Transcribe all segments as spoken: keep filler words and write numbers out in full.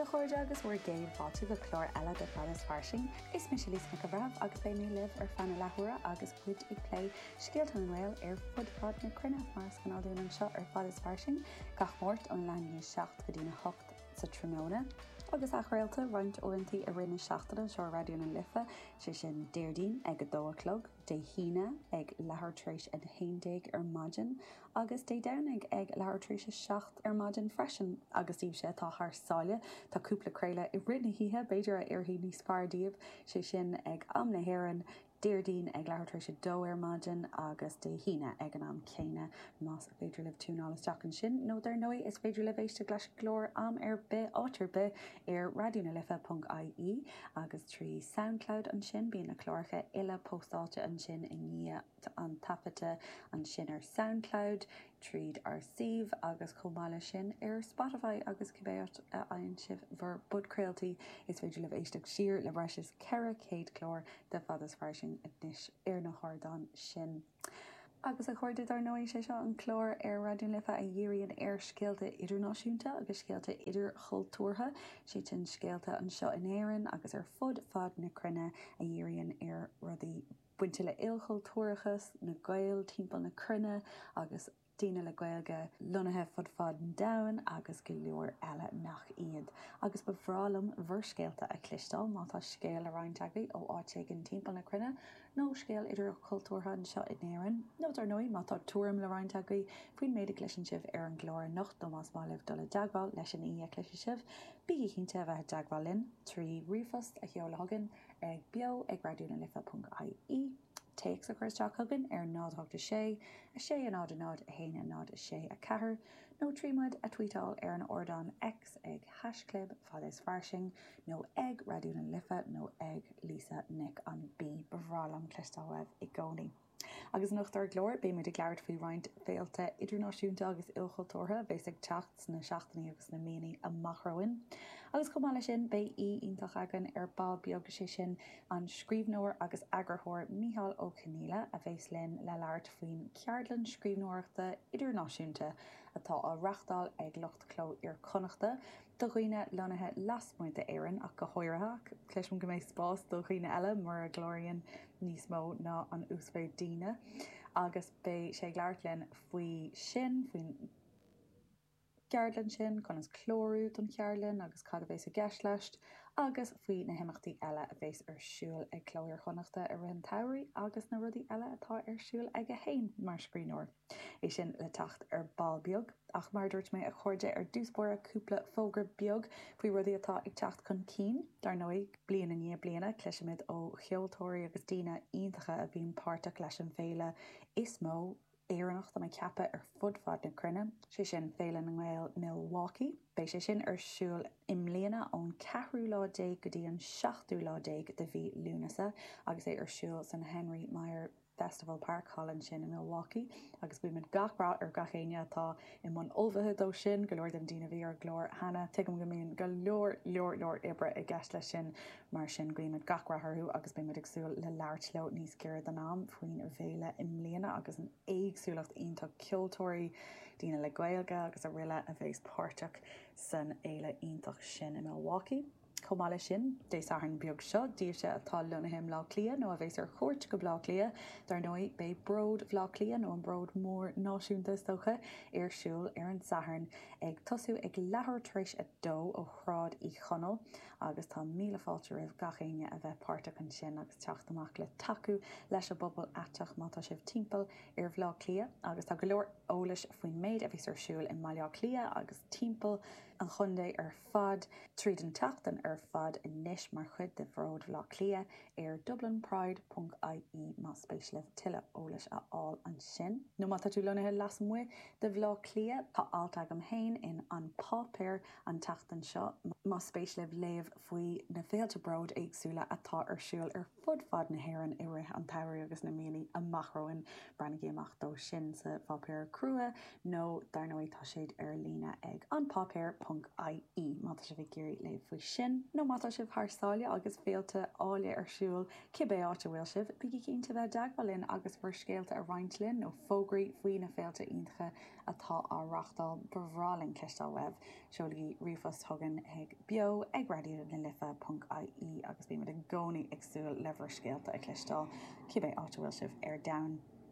chuirde agus bhuair géad fáilte go chlór eile de Faddas Farsing. Is mis lís na go bhrah agus bé mé libh ar fanna lethúra agus chuid ag lé scialta an bhil ar fud fad na crunne mars gan áún an seo ar Faddas Farsing gach mórt an lein seacht go dtína hocht sa tróna. Agus a chréalta roiint orintí a rinne seachtaine seo radioún an lifa sé sin déirdín ag go dóclog, dé híine ag lethirtrééis an héindéig ar maidin, agus dé danig ag lethirtrééis seacht ar maidin freisin agus tíb sé tá th sáile tá cúpla créile i rinne hithe beidir ar hí níos feardíobh sé sin ag am na hhéan déirdín ag lethirtrééis dó ar maidin agus dé híine ag an am céine más féidir libh túnálas deachan sin. nó dar nói is féidir le bhéiste gleis glór am ar be átar be ar radioúna lifa punt I E agus trí SoundCloud an sin bíon na chlóircha ile postáte an sin i ní an tapite an sin ar SoundCloud, tríd ar sih agus chomáile sin ar Spotify agus cibéart a aon sibh bhar budcréaltaí is féidir le bhéisteach siar le breis is ceithre céad chlór de Faddas Farsing a níis ar na hádan sin. Agus a chuirde ar nóí sé seo an chlór ar radioún lifa a dhéiríonn ar scéalta idirnáisiúnta agus scéalta idir chultúrtha, sé tin scéalta an seo in éireann agus ar fud fad na crunne a dhéiríonn ar rudaí buinte le ilchultúrachas na gail timpeall na crunne agus Dína le gailge lonathe fud fad an dain agus go leor eile nach iad. Agus ba bhrálam bhar scéalta a clistal má tá scéal a reinteagaí ó áite an timpeall na crunne, nó scéal idir cultúrtha an seo in éireann. nó ar nói má tá túram le reinteagaí faoin méid leisin sibh ar an glóir nocht nó más má libh dola deagháil leis an í leisin sibh, bíí cinnte bheith deagháilinn trí rifast a cheola hagan ag bio ag radioúna lifa punt I E. Takes a chuteach hagan ar nádthachta sé, a sé a nád a nád a héine nád a sé a cethir, nó trímuid a tweetáil ar an ordáin X ag hasclub Faddas Farsing, nó ag radioúna lifa nó ag Lisa Nick an bí bhrálam clistal webh i gcónaí. Agus nach tar glóir bé muid a gglair faoi roiint féalta idirnáisiúnta agus ilchultúrtha bheits ag techt na seachtaí agus na méanaí a machróin. Agus comáile sin bé í ionintach agan ar bal beag sé sin an scríbnóir agus agrathóir Mícheál Ó Conghaile a bheits linn le leart faoin ceardlann scríbnóireachta idirnáisiúnta atá á reachtáil ag lucht cló ar connachta do chuoine lonathe lasmuinte éireann ach go háirithe, cléism go méid spás do chuoine eile mar a glóiríonn níos mó ná an úsféid díine, agus bé sé gglairlinn faoi sin faoin ceardlann sin chun is chlóú don cheardlann agus cad a bhééis a gceist leis, agus faoi na himachtaí eile a bhééis ar siúil ag chlóir chonachta a rin tairí agus na rudaí eile atá ar siúil ag a hain mar scríbnóir. É sin le tacht ar bal beag, ach mar dúirt mé a chuirde ar dúspóra cúpla fógra beag faoi rudaí atá ag techt chun cín, dar nói bliana ní bliana cléisiimiid ó cheoltóirí agus dína iontacha a bhíon páirteach leis an féile is mó éireannacht am ceappa ar fud fad na crunne, sé sin féile na Gael Milwaukee, bei sé sin ar siúil imléana ón ceathrú lá déag go dtí an seachtú lá déag de bhí lúnasa, agus é ar siúil san Henry Meyer Festival Park Holland sin in Milwaukee, agus buimiid gachrá ar gachéine atá i món olbhathe dó sin go leor den dína bhí ar glór hana tuigim go míon go leor leor leor ibre i gceist lei sin mar sin buimiid gachrathú agus buimiid agsúil le leart leo níos céir den am faoin a bhéile imléana agus an éagsúlacht ionta ceoltóirí dína le gailge agus a riile a bhééis páirteach san éile iontach sin in Milwaukee. Comáile sin, dééis an beag seo, díobh sé atá lonahim lá clia nó a bhééis ar chuirt go blá clia, dar nói bé bród bhlá clia nó an bród mór náisiúnta stocha ar siúil ar an saharn ag tosú ag lethirtrééis a dó ó chrád í chonal, agus tá míle fáilte rih gachéine a bheith páirteach an sin agus techt amach le taú leis a bobbal ateach mátá sibh timpeall ar bhlá clia, agus tá go leor ólais faoin méid a bhís ar siúil in maiile clia agus timpeall an chundé ar fad tríd an teachtain ar fad in níis mar chud de bhród bhlá clia ar dublin pride punt I E más spéis leh tuile ólais a áil an sin. nó má tá tú lonathe las mu de bhlá clia tá altaigh am hain in an pápéir an teachtain seo má spéis leh léamh faoi na féalte bród éagsúla atá ar siúil ar fud fad na hhéireann i rith an tairí agus na míní a machróin brannigí amach dó sin sa fápéir crua nó dar nóí tá siad ar lína ag an papéir punt I E má tá si bh géirí le faoi sin nó má tá sibh thsáile agus féalta áile arsúil cibé áte bhfuil sibh bigí cinnta bheith deagbalinn agus bhar scéalta a reintlinn nó fógraí faoi na féalta iontacha atá á rachtáil bhrálinn ceistáil web seolaí rifos thugan ag bio ag radio na lifa punt I E agus bí mar an gcónaí agsúil lehar scéalta ag clistáil cibé áte bhfuil sibh ar dain.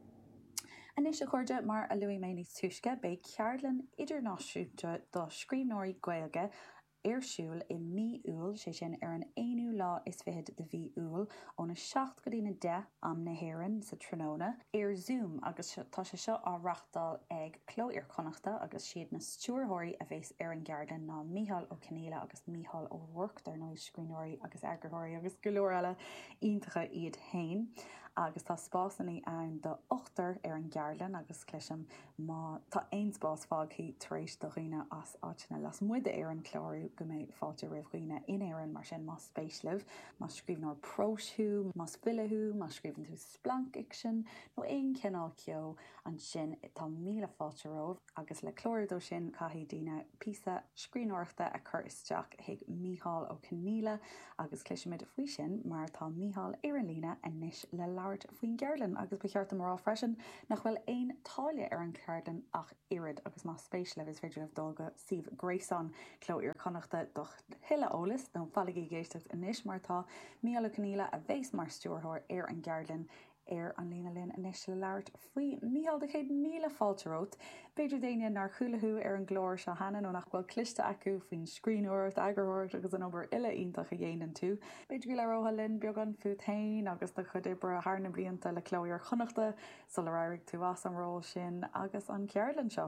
Anis a chuirde mar a luí mé níos tuisce bé ceartlann idirnáisiúnta do scríbnóirí Gaeilge Airsiúil i mí úil sé sin ar an éanú lá is fihead de bhí úil óna seacht go dtína de am na hhéireann sa tróna ar Zoom agus tá sé seo á rachtáil ag cló ar connachta agus siad na stúrthirí a bhés ar an Gardan ná Mícheál Ó Conghaile agus Mícheál Ó Ruarc dar nó scríbnóirí agus eagarthirí agus go leor eile iontacha iad hain. Agus tá spásannaí ann do ochtar ar an Gardan agus cléisiom má tá aon spás fágaí taréis do chuoine as áitina las muide ar an chlárú go méid fáte rih chuoine in éireann mar sin má spéislih, má scríbnóir prósthú, má spillethú, má scríbann tú splanc ag sin nó aon cinál ceo an sin tá míle fáte róh agus le chlóridó sin caithí daoine písa scríbnóireachta a chur isteach ag Mícheál Ó Conghaile agus cléisiimiid a faoi sin mar tá Mícheál ar an lína a níis le láirt faoin Gearlan agus ba cheart marrá freisin nach bhfuil aon táile ar an Gearlan ach irid agus má spéislih is féidir dulga Steve Grayson cló ar connachta do hiile ólas nó fallagaí géisteach inis mar tá Mícheál Ó Conghaile a bhés mar stúrthóir ar an Gearlan ar an lína linn inis le láirt faoi mícheál de chéad míle fáilteót. Beidir daine nar chuúlathú ar an glóir se hanan ó nach bhfuil cliste acu faoin scríbnóirt, agarthirt agus an obair ile ionintach a dhéanaan tú. Beidir go le rótha linn beag an futain agus do chud ibre thna blianta le clóir chonachta sa le rairigh tú as an ról sin agus an Gearlan seo.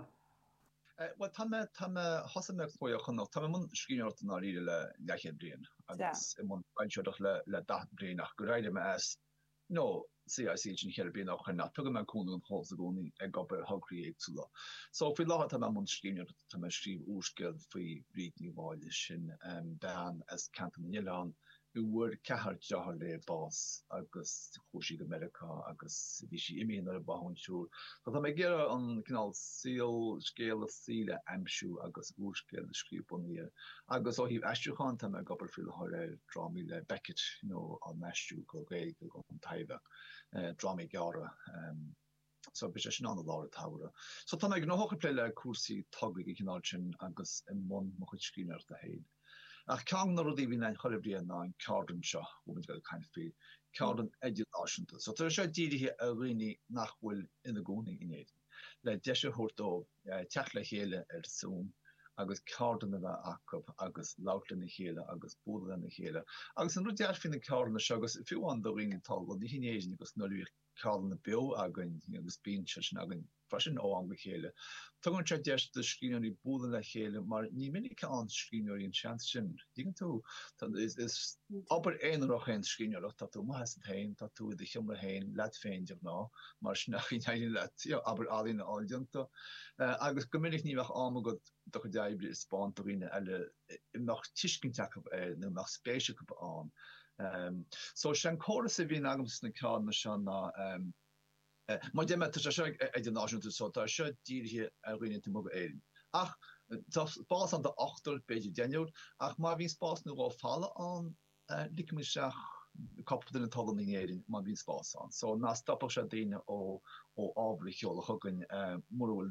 Well táime táime hosamach foioi chunach tá mun scríbnóirt na ríide le leichéad bliain agus i mun baintseoach le le dath bliain ach go raide me as no C I C in here being auch nach tu man kun und hol goni e go hogri ag tú. So fi lá am mun skrif tam skrif úskeld fi brini waile sin dan as Canton uwer cehar jahar le bas agus choshi America agus vi imi er bahonsúr. Dat me ge an knal seal scale síle amsú agus úskeld skriponier. agus ó hí estruchan am go fi hor drami le Beckett no an meú go ge go taive. Uh, drama gara um, so be an lá tare. So tan ag no hogeplele cuasí tagig kinálsin agus im mon mo chud scrínar a héin. Ach kan na rodí vín ein chollebrí ná an Cardan seo women go kind of fi Cardan education. So tu se didi a rini nachhfuil in a goning in éden. Le de hortó techle héle er zoom. agus Cardan a acob agus lautlen na chéle agus bóle na chéle. Agus an rudear fin na Cardan agus fi an do ring tal die hinéisisin agus nolir Cardan na bio agin agus bí agin fresin ó an chéle. Tugann se de de skrií bóle le chéle, mar ní minnig an skrií in chansin. Digen tú is is aber einroch en skrií dat tú ma hein dat tú de chimmer hein let féin ná mar nach hin let aber allin aldianta agus gominnig ní am go do go deibli spantorine elle nach tiiskentak nach spéisi op aan. So sen cho se vi agams na ka na na Ma de na so se die a rinne te mo eilen. Ach bas an de achter be denjout ach ma wie spas nu al fallen aan lik me seach kap den talling ma wie spas aan. So na stapper se dee ó ó áblichle hogin mor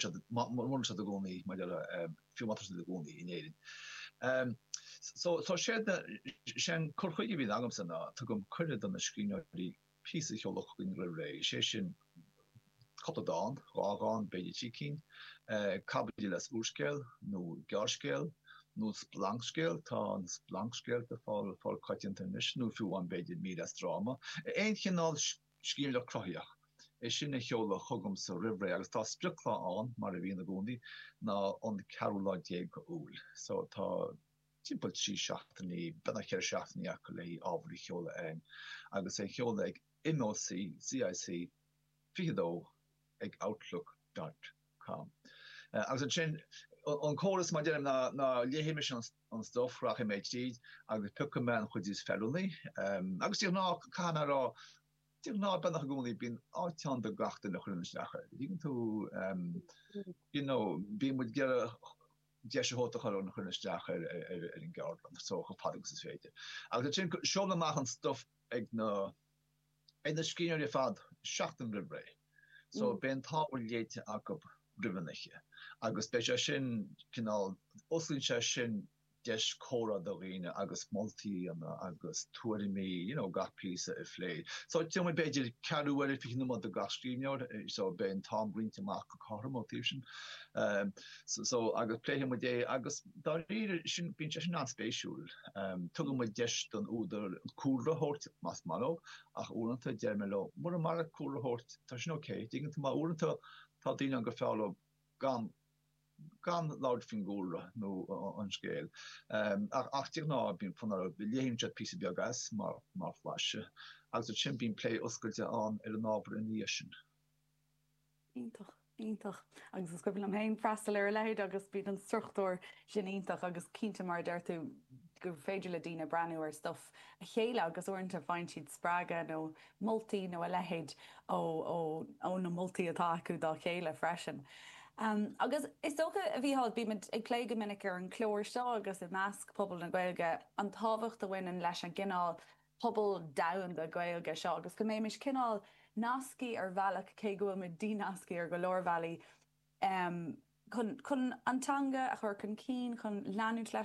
de goni maar fi mat de goni in éden. So sé sé korchoige wie agam sen tu gom kulle an de skrine die píoloch in ré sé sin Cottadán ráán beidirtícin, cabí les úscéil nó garscéil nó splankcéil tá an splankcéil a fá fá caiinternis nó fiú an beidir mí as drama. Ein chinál scíim le croiach. Is sin cheola chugam sa rivré agus tá spricla an mar a bhíon a gcónaí ná an Carolá go úl. So tá timpmpel sí seachtaí benna chéir seachtaí a go lei ábhrí cheola ein agus é cheola ag M O C, C I C, fidó ag outlook dot com. Uh, agus sin an choras ma dem na na léhéime an stofrach méid tíd agus puke me chudís fellni. agus Di ná kann ra Di ná ben nach goni bin áan de gachten nach chunnneslacher. Digen tú bí moet ge je se hot an chunnneslacher er in Garland so gepaddingsfeite. Scho maach an stof ag na en de skier je faad schachten ribre. So ben táléite a op rivenneche. agus be sin kinál oslin se sin deis chora do riine agus multi an agus tuaimi you know gapí a flé. So ti me beidir carú fi no de gasstríor so ben Tom Greenteach go chomotivation. Um, so, so agus play him dé agus da sin bin sin an spéisiúl. Um, tu me deist an úder coolre hort mas malo ach úanta dermelo. Mar mar coolre hort tá sin oké. Dingen ma úanta tá dí an go fá gan gan laud fin gora no an scéil. Um, ach tí ná bín fan léhéimse pí biogas mar mar flasche. agus sin bín play oscailte an ar an ábr in níisisin. Ítach, ítach. Agus is gofuil am héin freistal ar leid agus bíd an struchtúir sin ítach agus cínta mar deirú gur féidir le dína breú ar stuff a chéile agus orintanta fáin siad sppraga nó multi nó a lehéid ó ó na multi atá acu dá chéile freisin. Um, agus is socha a bhíáil bí ag léige minic ar an chlóir seo agus i measc pobl na Gaeilge an táhacht a bhainean leis an gcinál pobl dain de Gaeilge seo agus go méimiis cinál nasci ar bhealach cé go bhfuil dínasci ar go Loire Valley um, chun antanga a chur chun cín chun leanút leis